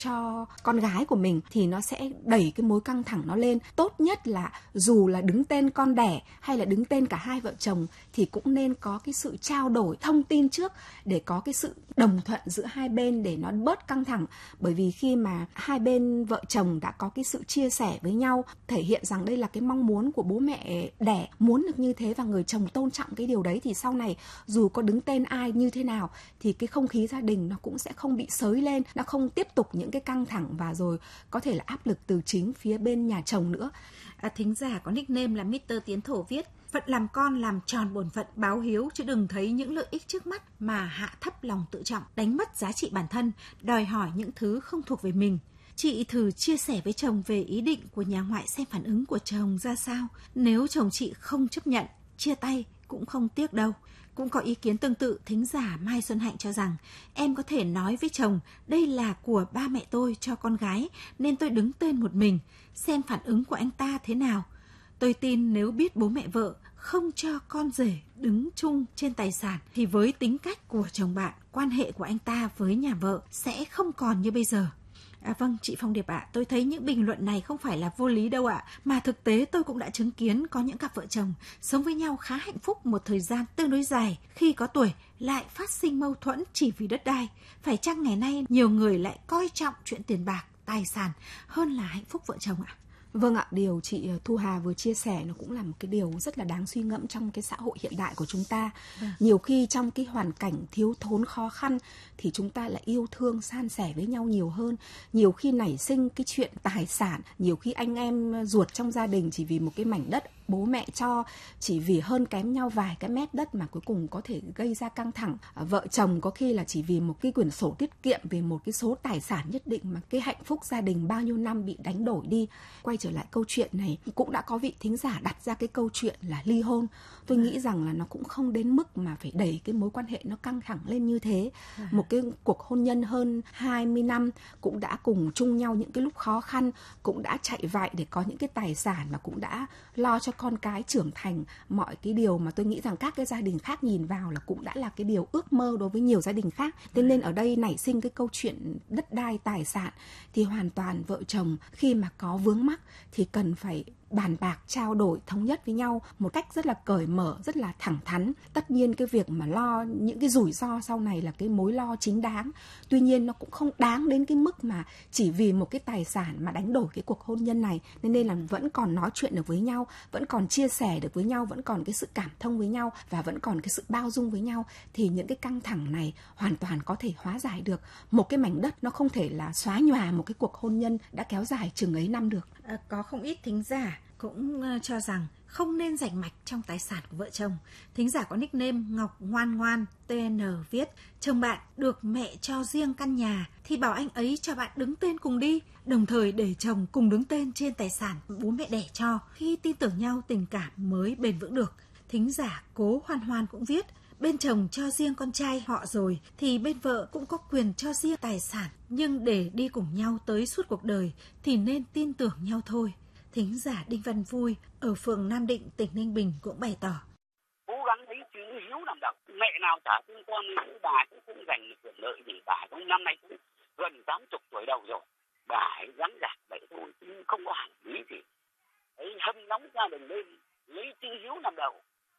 cho con gái của mình thì nó sẽ đẩy cái mối căng thẳng nó lên. Tốt nhất là dù là đứng tên con đẻ hay là đứng tên cả hai vợ chồng thì cũng nên có cái sự trao đổi thông tin trước để có cái sự đồng thuận giữa hai bên để nó bớt căng thẳng. Bởi vì khi mà hai bên vợ chồng đã có cái sự chia sẻ với nhau, thể hiện rằng đây là cái mong muốn của bố mẹ đẻ, muốn được như thế và người chồng tôn trọng cái điều đấy, thì sau này dù có đứng tên ai như thế nào thì cái không khí gia đình nó cũng sẽ không bị xới lên, nó không tiếp tục những cái căng thẳng và rồi có thể là áp lực từ chính phía bên nhà chồng nữa. Thính giả có nickname là Mr. Tiến Thổ viết: phận làm con làm tròn bổn phận báo hiếu, chứ đừng thấy những lợi ích trước mắt mà hạ thấp lòng tự trọng, đánh mất giá trị bản thân, đòi hỏi những thứ không thuộc về mình. Chị thử chia sẻ với chồng về ý định của nhà ngoại xem phản ứng của chồng ra sao. Nếu chồng chị không chấp nhận, chia tay cũng không tiếc đâu. Cũng có ý kiến tương tự, thính giả Mai Xuân Hạnh cho rằng em có thể nói với chồng đây là của ba mẹ tôi cho con gái nên tôi đứng tên một mình, xem phản ứng của anh ta thế nào. Tôi tin nếu biết bố mẹ vợ không cho con rể đứng chung trên tài sản thì với tính cách của chồng bạn, quan hệ của anh ta với nhà vợ sẽ không còn như bây giờ. Vâng, chị Phong Điệp ạ, tôi thấy những bình luận này không phải là vô lý đâu ạ, mà thực tế tôi cũng đã chứng kiến có những cặp vợ chồng sống với nhau khá hạnh phúc một thời gian tương đối dài, khi có tuổi lại phát sinh mâu thuẫn chỉ vì đất đai. Phải chăng ngày nay nhiều người lại coi trọng chuyện tiền bạc, tài sản hơn là hạnh phúc vợ chồng ạ? Vâng ạ, điều chị Thu Hà vừa chia sẻ nó cũng là một cái điều rất là đáng suy ngẫm trong cái xã hội hiện đại của chúng ta. Nhiều khi trong cái hoàn cảnh thiếu thốn khó khăn thì chúng ta lại yêu thương san sẻ với nhau nhiều hơn. Nhiều khi nảy sinh cái chuyện tài sản, nhiều khi anh em ruột trong gia đình chỉ vì một cái mảnh đất bố mẹ cho, chỉ vì hơn kém nhau vài cái mét đất mà cuối cùng có thể gây ra căng thẳng. Vợ chồng có khi là chỉ vì một cái quyển sổ tiết kiệm, vì một cái số tài sản nhất định mà cái hạnh phúc gia đình bao nhiêu năm bị đánh đổi đi. Quay trở lại câu chuyện này, cũng đã có vị thính giả đặt ra cái câu chuyện là ly hôn. Tôi nghĩ rằng là nó cũng không đến mức mà phải đẩy cái mối quan hệ nó căng thẳng lên như thế. Một cái cuộc hôn nhân hơn 20 năm cũng đã cùng chung nhau những cái lúc khó khăn, cũng đã chạy vạy để có những cái tài sản mà cũng đã lo cho con cái trưởng thành, mọi cái điều mà tôi nghĩ rằng các cái gia đình khác nhìn vào là cũng đã là cái điều ước mơ đối với nhiều gia đình khác. Thế nên ở đây nảy sinh cái câu chuyện đất đai tài sản thì hoàn toàn vợ chồng khi mà có vướng mắc thì cần phải bàn bạc, trao đổi, thống nhất với nhau một cách rất là cởi mở, rất là thẳng thắn. Tất nhiên cái việc mà lo những cái rủi ro sau này là cái mối lo chính đáng. Tuy nhiên nó cũng không đáng đến cái mức mà chỉ vì một cái tài sản mà đánh đổi cái cuộc hôn nhân này. Nên là vẫn còn nói chuyện được với nhau, vẫn còn chia sẻ được với nhau, vẫn còn cái sự cảm thông với nhau và vẫn còn cái sự bao dung với nhau thì những cái căng thẳng này hoàn toàn có thể hóa giải được. Một cái mảnh đất nó không thể là xóa nhòa một cái cuộc hôn nhân đã kéo dài chừng ấy năm được. Có không ít thính giả cũng cho rằng không nên rành mạch trong tài sản của vợ chồng. Thính giả có nickname Ngọc Ngoan Ngoan TN viết: chồng bạn được mẹ cho riêng căn nhà thì bảo anh ấy cho bạn đứng tên cùng đi, đồng thời để chồng cùng đứng tên trên tài sản bố mẹ đẻ cho. Khi tin tưởng nhau, tình cảm mới bền vững được. Thính giả Cố Hoan Hoan cũng viết: bên chồng cho riêng con trai họ rồi thì bên vợ cũng có quyền cho riêng tài sản, nhưng để đi cùng nhau tới suốt cuộc đời thì nên tin tưởng nhau thôi. Thính giả Đinh Văn Vui ở phường Nam Định, tỉnh Ninh Bình cũng bày tỏ: cố gắng lấy chữ hiếu làm đầu, mẹ nào trả thương con thì bà cũng không giành được quyền lợi gì, bà cũng năm nay cũng gần 80 tuổi đầu rồi, bà ấy gắng gạt vậy thôi chứ không có hẳn lý gì. Ấy hâm nóng gia đình lên, lấy chữ hiếu làm đầu,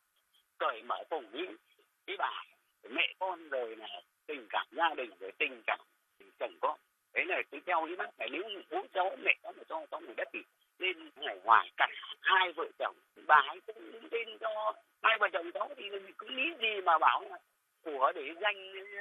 cởi mở cùng với cái bà mẹ con rồi là tình cảm gia đình, rồi tình cảm chồng con. Đấy là cứ theo ý bác, phải nếu bố cháu mẹ có mà cho người đất thì nên ngày ngoài cả hai vợ chồng, bà ấy cũng tên cho hai vợ chồng cháu thì cứ lý gì mà bảo là của để danh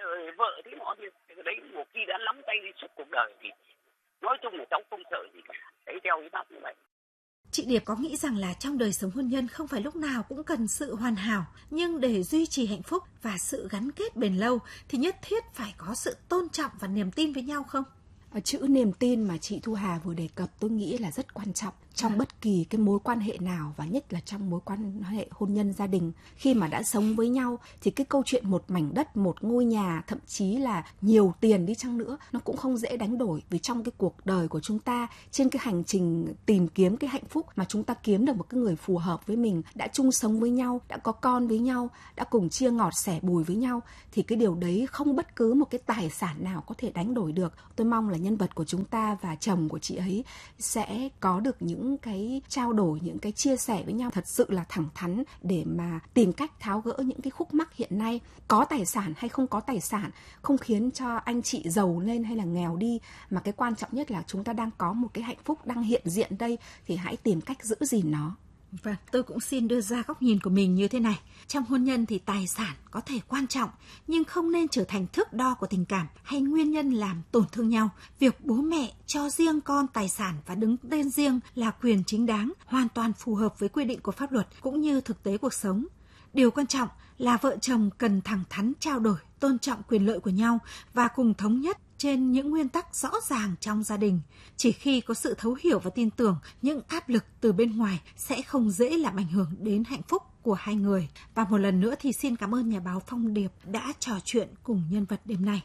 vợ thế nọ thì đấy một khi đã nắm tay đi suốt cuộc đời thì nói chung là cháu không sợ gì cả. Đấy theo ý bác như vậy. Chị Điệp có nghĩ rằng là trong đời sống hôn nhân không phải lúc nào cũng cần sự hoàn hảo, nhưng để duy trì hạnh phúc và sự gắn kết bền lâu thì nhất thiết phải có sự tôn trọng và niềm tin với nhau không? Chữ niềm tin mà chị Thu Hà vừa đề cập tôi nghĩ là rất quan trọng. trong bất kỳ cái mối quan hệ nào, và nhất là trong mối quan hệ hôn nhân gia đình. Khi mà đã sống với nhau thì cái câu chuyện một mảnh đất, một ngôi nhà, thậm chí là nhiều tiền đi chăng nữa, nó cũng không dễ đánh đổi. Vì trong cái cuộc đời của chúng ta, trên cái hành trình tìm kiếm cái hạnh phúc, mà chúng ta kiếm được một cái người phù hợp với mình, đã chung sống với nhau, đã có con với nhau, đã cùng chia ngọt sẻ bùi với nhau, thì cái điều đấy không bất cứ một cái tài sản nào có thể đánh đổi được. Tôi mong là nhân vật của chúng ta và chồng của chị ấy sẽ có được những cái trao đổi, những cái chia sẻ với nhau thật sự là thẳng thắn, để mà tìm cách tháo gỡ những cái khúc mắc hiện nay. Có tài sản hay không có tài sản không khiến cho anh chị giàu lên hay là nghèo đi, mà cái quan trọng nhất là chúng ta đang có một cái hạnh phúc đang hiện diện đây, thì hãy tìm cách giữ gìn nó. Vâng, tôi cũng xin đưa ra góc nhìn của mình như thế này. Trong hôn nhân thì tài sản có thể quan trọng, nhưng không nên trở thành thước đo của tình cảm hay nguyên nhân làm tổn thương nhau. Việc bố mẹ cho riêng con tài sản và đứng tên riêng là quyền chính đáng, hoàn toàn phù hợp với quy định của pháp luật cũng như thực tế cuộc sống. Điều quan trọng là vợ chồng cần thẳng thắn trao đổi, tôn trọng quyền lợi của nhau và cùng thống nhất trên những nguyên tắc rõ ràng trong gia đình. Chỉ khi có sự thấu hiểu và tin tưởng, những áp lực từ bên ngoài sẽ không dễ làm ảnh hưởng đến hạnh phúc của hai người. Và một lần nữa thì xin cảm ơn nhà báo Phong Điệp đã trò chuyện cùng nhân vật đêm nay.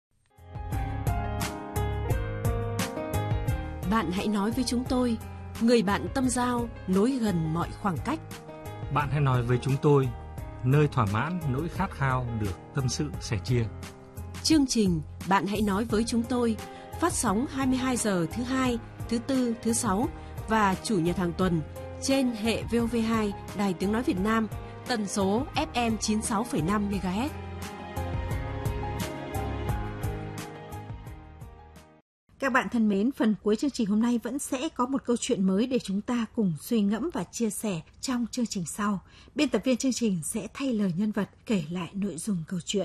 Bạn hãy nói với chúng tôi, người bạn tâm giao nối gần mọi khoảng cách. Bạn hãy nói với chúng tôi, nơi thỏa mãn nỗi khát khao được tâm sự sẻ chia. Chương trình Bạn hãy nói với chúng tôi phát sóng 22 giờ thứ Hai, thứ Tư, thứ Sáu và Chủ nhật hàng tuần trên hệ VOV2 Đài Tiếng Nói Việt Nam, tần số FM 96,5 MHz. Các bạn thân mến, phần cuối chương trình hôm nay vẫn sẽ có một câu chuyện mới để chúng ta cùng suy ngẫm và chia sẻ trong chương trình sau. Biên tập viên chương trình sẽ thay lời nhân vật kể lại nội dung câu chuyện.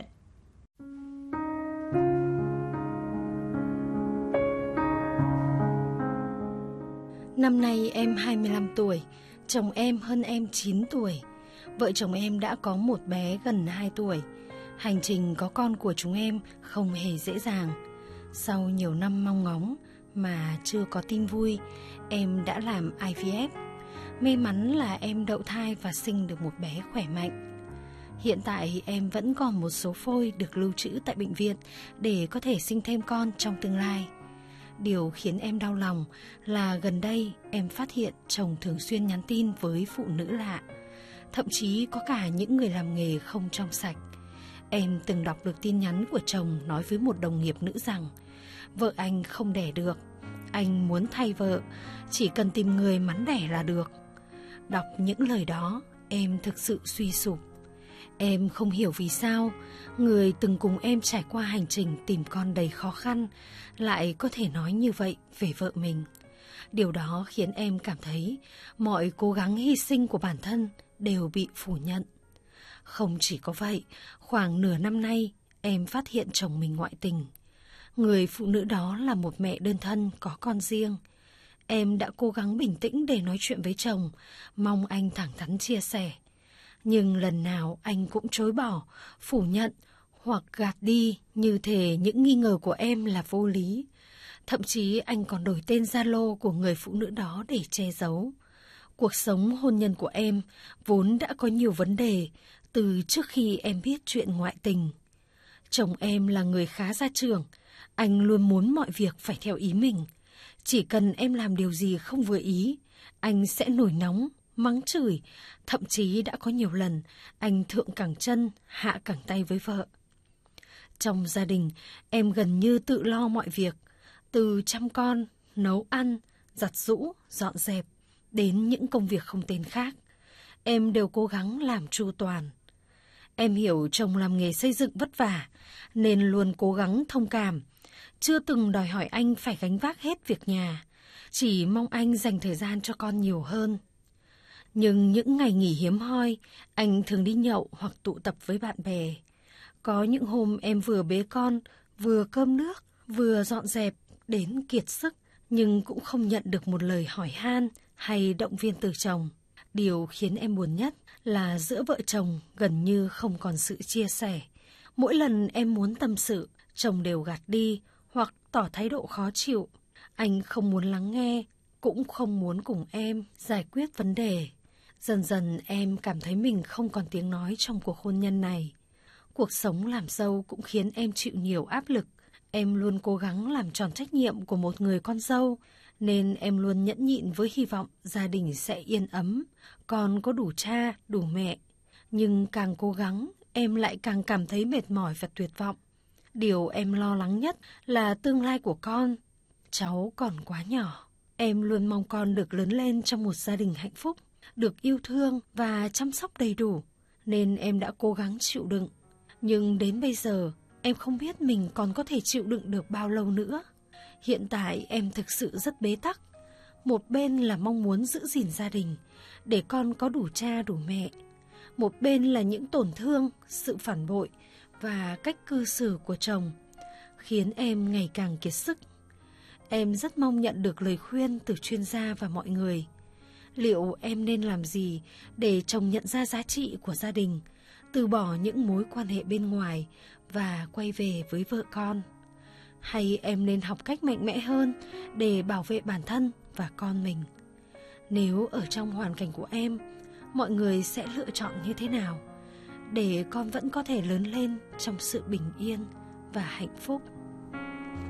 Năm nay em 25 tuổi, chồng em hơn em 9 tuổi. Vợ chồng em đã có một bé gần 2 tuổi. Hành trình có con của chúng em không hề dễ dàng. Sau nhiều năm mong ngóng mà chưa có tin vui, em đã làm IVF. May mắn là em đậu thai và sinh được một bé khỏe mạnh. Hiện tại em vẫn còn một số phôi được lưu trữ tại bệnh viện để có thể sinh thêm con trong tương lai. Điều khiến em đau lòng là gần đây em phát hiện chồng thường xuyên nhắn tin với phụ nữ lạ, thậm chí có cả những người làm nghề không trong sạch. Em từng đọc được tin nhắn của chồng nói với một đồng nghiệp nữ rằng vợ anh không đẻ được, anh muốn thay vợ, chỉ cần tìm người mắn đẻ là được. Đọc những lời đó, em thực sự suy sụp. Em không hiểu vì sao người từng cùng em trải qua hành trình tìm con đầy khó khăn lại có thể nói như vậy về vợ mình. Điều đó khiến em cảm thấy mọi cố gắng hy sinh của bản thân đều bị phủ nhận. Không chỉ có vậy, khoảng nửa năm nay em phát hiện chồng mình ngoại tình. Người phụ nữ đó là một mẹ đơn thân có con riêng. Em đã cố gắng bình tĩnh để nói chuyện với chồng, mong anh thẳng thắn chia sẻ. Nhưng lần nào anh cũng chối bỏ, phủ nhận hoặc gạt đi như thể những nghi ngờ của em là vô lý. Thậm chí anh còn đổi tên Zalo của người phụ nữ đó để che giấu. Cuộc sống hôn nhân của em vốn đã có nhiều vấn đề từ trước khi em biết chuyện ngoại tình. Chồng em là người khá gia trưởng, anh luôn muốn mọi việc phải theo ý mình. Chỉ cần em làm điều gì không vừa ý, anh sẽ nổi nóng, mắng chửi. Thậm chí đã có nhiều lần anh thượng cẳng chân, hạ cẳng tay với vợ. Trong gia đình, em gần như tự lo mọi việc, từ chăm con, nấu ăn, giặt giũ, dọn dẹp, đến những công việc không tên khác. Em đều cố gắng làm chu toàn. Em hiểu chồng làm nghề xây dựng vất vả, nên luôn cố gắng thông cảm. Chưa từng đòi hỏi anh phải gánh vác hết việc nhà, chỉ mong anh dành thời gian cho con nhiều hơn. Nhưng những ngày nghỉ hiếm hoi, anh thường đi nhậu hoặc tụ tập với bạn bè. Có những hôm em vừa bế con, vừa cơm nước, vừa dọn dẹp, đến kiệt sức, nhưng cũng không nhận được một lời hỏi han hay động viên từ chồng. Điều khiến em buồn nhất là giữa vợ chồng gần như không còn sự chia sẻ. Mỗi lần em muốn tâm sự, chồng đều gạt đi hoặc tỏ thái độ khó chịu. Anh không muốn lắng nghe, cũng không muốn cùng em giải quyết vấn đề. Dần dần em cảm thấy mình không còn tiếng nói trong cuộc hôn nhân này. Cuộc sống làm dâu cũng khiến em chịu nhiều áp lực. Em luôn cố gắng làm tròn trách nhiệm của một người con dâu, nên em luôn nhẫn nhịn với hy vọng gia đình sẽ yên ấm, con có đủ cha, đủ mẹ. Nhưng càng cố gắng, em lại càng cảm thấy mệt mỏi và tuyệt vọng. Điều em lo lắng nhất là tương lai của con. Cháu còn quá nhỏ. Em luôn mong con được lớn lên trong một gia đình hạnh phúc, được yêu thương và chăm sóc đầy đủ, nên em đã cố gắng chịu đựng. Nhưng đến bây giờ, em không biết mình còn có thể chịu đựng được bao lâu nữa. Hiện tại em thực sự rất bế tắc. Một bên là mong muốn giữ gìn gia đình, để con có đủ cha đủ mẹ. Một bên là những tổn thương, sự phản bội và cách cư xử của chồng, khiến em ngày càng kiệt sức. Em rất mong nhận được lời khuyên từ chuyên gia và mọi người. Liệu em nên làm gì để chồng nhận ra giá trị của gia đình, từ bỏ những mối quan hệ bên ngoài và quay về với vợ con? Hay em nên học cách mạnh mẽ hơn để bảo vệ bản thân và con mình? Nếu ở trong hoàn cảnh của em, mọi người sẽ lựa chọn như thế nào để con vẫn có thể lớn lên trong sự bình yên và hạnh phúc?